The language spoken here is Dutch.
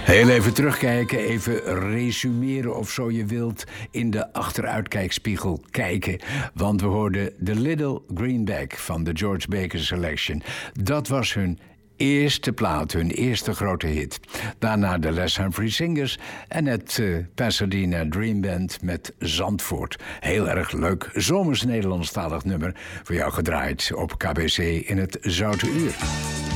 Heel even terugkijken, even resumeren of zo je wilt. In de achteruitkijkspiegel kijken. Want we hoorden The Little Greenback van de George Baker Selection. Dat was hun eerste plaat, hun eerste grote hit. Daarna de Les Humphrey Singers en het Pasadena Dream Band met Zandvoort. Heel erg leuk zomers Nederlandstalig nummer voor jou gedraaid op KBC in het Zoute Uur.